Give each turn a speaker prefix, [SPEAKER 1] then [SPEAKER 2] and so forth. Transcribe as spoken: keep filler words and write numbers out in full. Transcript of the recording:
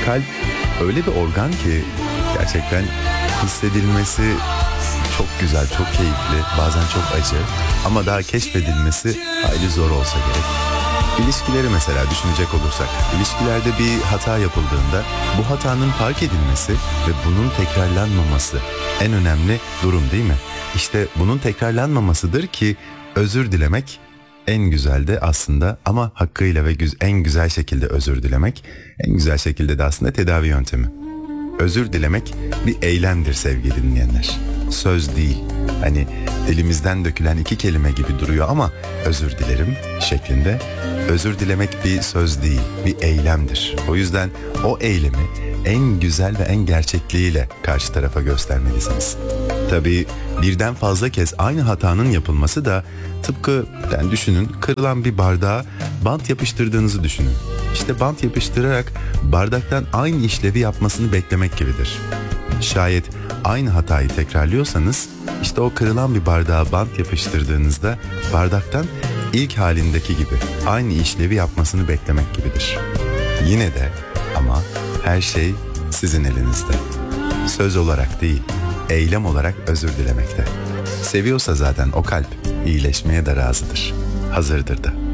[SPEAKER 1] Kalp öyle bir organ ki gerçekten hissedilmesi çok güzel, çok keyifli, bazen çok acı ama daha keşfedilmesi hayli zor olsa gerek. İlişkileri mesela düşünecek olursak, ilişkilerde bir hata yapıldığında bu hatanın fark edilmesi ve bunun tekrarlanmaması en önemli durum değil mi? İşte bunun tekrarlanmamasıdır ki özür dilemek en güzel de aslında, ama hakkıyla ve güz- en güzel şekilde özür dilemek en güzel şekilde de aslında tedavi yöntemi. Özür dilemek bir eylemdir sevgili dinleyenler. Söz değil. Hani dilimizden dökülen iki kelime gibi duruyor ama özür dilerim şeklinde. Özür dilemek bir söz değil, bir eylemdir. O yüzden o eylemi en güzel ve en gerçekliğiyle karşı tarafa göstermelisiniz. Tabii birden fazla kez aynı hatanın yapılması da tıpkı, yani düşünün, kırılan bir bardağa bant yapıştırdığınızı düşünün. İşte bant yapıştırarak bardaktan aynı işlevi yapmasını beklemek gibidir. Şayet aynı hatayı tekrarlıyorsanız, işte o kırılan bir bardağa bant yapıştırdığınızda bardaktan ilk halindeki gibi aynı işlevi yapmasını beklemek gibidir. Yine de ama her şey sizin elinizde. Söz olarak değil, eylem olarak özür dilemekte. Seviyorsa zaten o kalp iyileşmeye de razıdır. Hazırdır da.